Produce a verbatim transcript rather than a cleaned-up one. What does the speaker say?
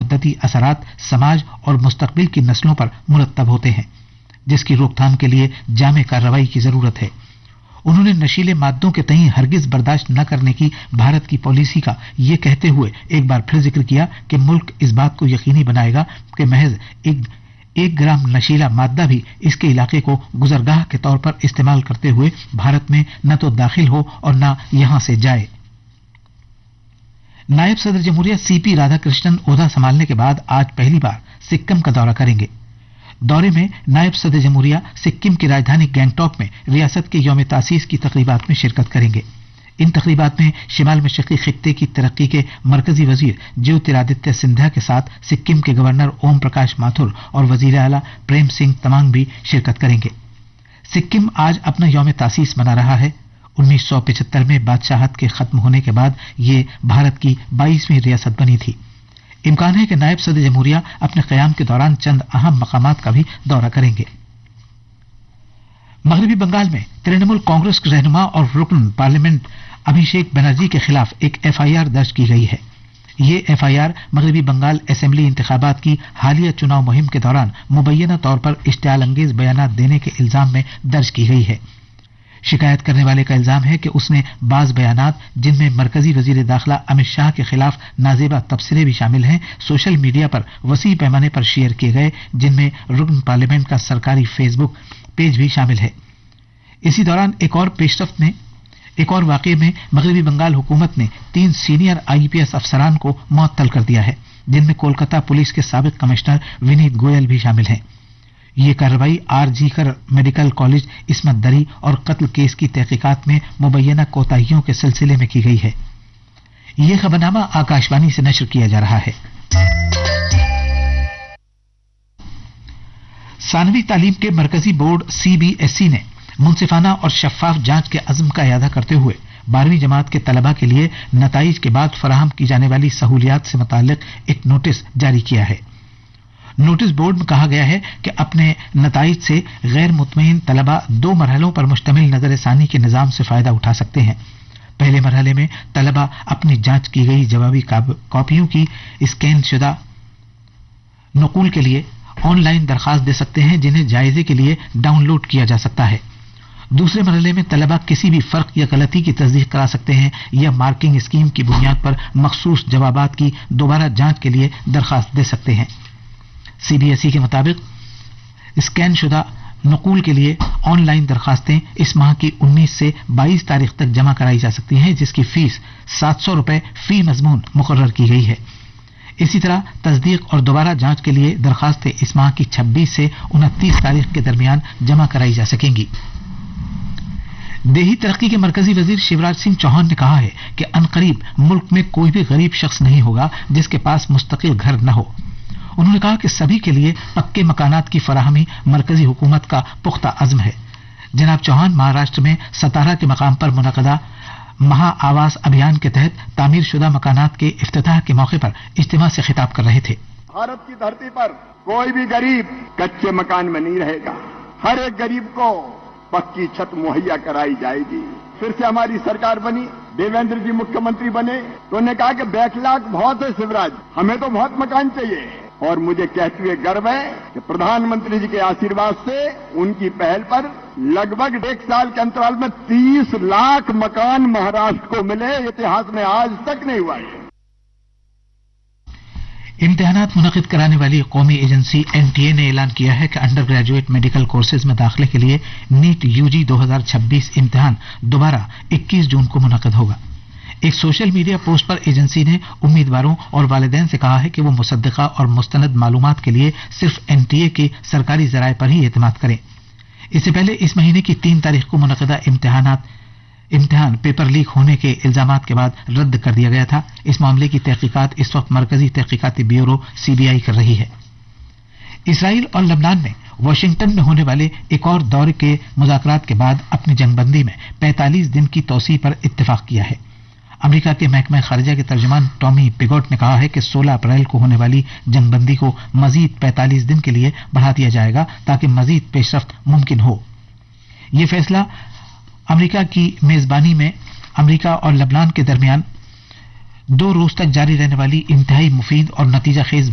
مدتی اثرات سماج اور مستقبل کی نسلوں پر مرتب ہوتے ہیں، جس کی روک تھام کے لیے جامع کارروائی کی ضرورت ہے۔ انہوں نے نشیلے مادوں کے تئیں ہرگز برداشت نہ کرنے کی بھارت کی پالیسی کا یہ کہتے ہوئے ایک بار پھر ذکر کیا کہ ملک اس بات کو یقینی بنائے گا کہ محض ایک ایک گرام نشیلا مادہ بھی اس کے علاقے کو گزرگاہ کے طور پر استعمال کرتے ہوئے بھارت میں نہ تو داخل ہو اور نہ یہاں سے جائے۔ نائب صدر جمہوریہ سی پی رادھا کرشنن عہدہ سنبھالنے کے بعد آج پہلی بار سکم کا دورہ کریں گے۔ دورے میں نائب صدر جمہوریہ سکم کی راجدھانی گینگٹاک میں ریاست کے یوم تاسیس کی تقریبات میں شرکت کریں گے۔ ان تقریبات میں شمال مشرقی خطے کی ترقی کے مرکزی وزیر جیوترادتیہ سندھیا کے ساتھ سکم کے گورنر اوم پرکاش ماتھر اور وزیر اعلیٰ پریم سنگھ تمانگ بھی شرکت کریں گے۔ سکم آج اپنا یوم تاسیس منا رہا ہے۔ انیس سو پچہتر میں بادشاہت کے ختم ہونے کے بعد یہ بھارت کی بائیسویں ریاست بنی تھی۔ امکان ہے کہ نائب صدر جمہوریہ اپنے قیام کے دوران چند اہم مقامات کا بھی دورہ کریں گے۔ مغربی بنگال میں ترنمول کانگریس کے رہنما اور رکن پارلیمنٹ ابھیشیک بنرجی کے خلاف ایک ایف آئی آر درج کی گئی ہے۔ یہ ایف آئی آر مغربی بنگال اسمبلی انتخابات کی حالیہ چناؤ مہم کے دوران مبینہ طور پر اشتعال انگیز بیانات دینے کے الزام میں درج کی گئی ہے۔ شکایت کرنے والے کا الزام ہے کہ اس نے بعض بیانات جن میں مرکزی وزیر داخلہ امت شاہ کے خلاف نازیبہ تبصرے بھی شامل ہیں سوشل میڈیا پر وسیع پیمانے پر شیئر کیے گئے، جن میں رکن پارلیمنٹ کا سرکاری فیس بک پیج بھی شامل ہے۔ اسی دوران ایک اور پیش رفت میں ایک اور واقعے میں مغربی بنگال حکومت نے تین سینئر آئی پی ایس افسران کو معطل کر دیا ہے، جن میں کولکتہ پولیس کے سابق کمشنر ونیت گوئل بھی شامل ہیں۔ یہ کارروائی آر جی کر میڈیکل کالج عصمت دری اور قتل کیس کی تحقیقات میں مبینہ کوتاہیوں کے سلسلے میں کی گئی ہے۔ یہ خبرنامہ آکاشوانی سے نشر کیا جا رہا ہے۔ ثانوی تعلیم کے مرکزی board C B S E نے منصفانہ اور شفاف جانچ کے عزم کا اعادہ کرتے ہوئے بارہویں جماعت کے طلباء کے لیے نتائج کے بعد فراہم کی جانے والی سہولیات سے متعلق ایک نوٹس جاری کیا ہے۔ نوٹس بورڈ میں کہا گیا ہے کہ اپنے نتائج سے غیر مطمئن طلباء دو مرحلوں پر مشتمل نظر ثانی کے نظام سے فائدہ اٹھا سکتے ہیں۔ پہلے مرحلے میں طلباء اپنی جانچ کی گئی جوابی کاپیوں کی اسکین شدہ نقول کے لیے آن لائن درخواست دے سکتے ہیں، جنہیں جائزے کے لیے ڈاؤن لوڈ کیا جا سکتا ہے۔ دوسرے مرحلے میں طلباء کسی بھی فرق یا غلطی کی تصدیق کرا سکتے ہیں یا مارکنگ اسکیم کی بنیاد پر مخصوص جوابات کی دوبارہ جانچ کے لیے درخواست دے سکتے ہیں۔ سی بی ایس ای کے مطابق اسکین شدہ نقول کے لیے آن لائن درخواستیں اس ماہ کی انیس سے بائیس تاریخ تک جمع کرائی جا سکتی ہیں، جس کی فیس سات سو روپے فی مضمون مقرر کی گئی ہے۔ اسی طرح تصدیق اور دوبارہ جانچ کے لیے درخواستیں اس ماہ کی چھبیس سے انتیس تاریخ کے درمیان جمع کرائی جا سکیں گی۔ دیہی ترقی کے مرکزی وزیر شیوراج سنگھ چوہان نے کہا ہے کہ عنقریب ملک میں کوئی بھی غریب شخص نہیں ہوگا جس کے پاس مستقل گھر نہ ہو۔ انہوں نے کہا کہ سبھی کے لیے پکے مکانات کی فراہمی مرکزی حکومت کا پختہ عزم ہے۔ جناب چوہان مہاراشٹر میں ستارہ کے مقام پر منعقدہ مہا آواس ابھیان کے تحت تعمیر شدہ مکانات کے افتتاح کے موقع پر اجتماع سے خطاب کر رہے تھے۔ بھارت کی دھرتی پر کوئی بھی غریب کچے مکان میں نہیں رہے گا، ہر ایک غریب کو پکی چھت مہیا کرائی جائے گی۔ پھر سے ہماری سرکار بنی، دیویندر جی مکھیہ منتری بنے تو انہوں نے کہا کہ بیک لاک بہت ہے شیوراج، ہمیں تو بہت مکان چاہیے، اور مجھے کہتے ہوئے گرو ہے کہ پردھان منتری جی کے آشیرواد سے ان کی پہل پر لگ بھگ ایک سال کے انترال میں تیس لاکھ مکان مہاراشٹر کو ملے، اتہاس میں آج تک نہیں ہوا ہے۔ امتحانات منعقد کرانے والی قومی ایجنسی این ٹی اے نے اعلان کیا ہے کہ انڈر گریجویٹ میڈیکل کورسز میں داخلے کے لیے نیٹ یو جی دو ہزار چھبیس امتحان دوبارہ اکیس جون کو منعقد ہوگا۔ ایک سوشل میڈیا پوسٹ پر ایجنسی نے امیدواروں اور والدین سے کہا ہے کہ وہ مصدقہ اور مستند معلومات کے لیے صرف این ٹی اے کے سرکاری ذرائع پر ہی اعتماد کریں۔ اس سے پہلے اس مہینے کی تین تاریخ کو منعقدہ امتحانات امتحان پیپر لیک ہونے کے الزامات کے بعد رد کر دیا گیا تھا۔ اس معاملے کی تحقیقات اس وقت مرکزی تحقیقاتی بیورو سی بی آئی کر رہی ہے۔ اسرائیل اور لبنان نے واشنگٹن میں ہونے والے ایک اور دور کے مذاکرات کے بعد اپنی جنگ بندی میں پینتالیس دن کی توسیع پر اتفاق کیا ہے۔ امریکہ کے محکمہ خارجہ کے ترجمان ٹامی پیگوٹ نے کہا ہے کہ سولہ اپریل کو ہونے والی جنگ بندی کو مزید پینتالیس دن کے لیے بڑھا دیا جائے گا تاکہ مزید پیش رفت ممکن ہو۔ یہ فیصلہ امریکہ کی میزبانی میں امریکہ اور لبنان کے درمیان دو روز تک جاری رہنے والی انتہائی مفید اور نتیجہ خیز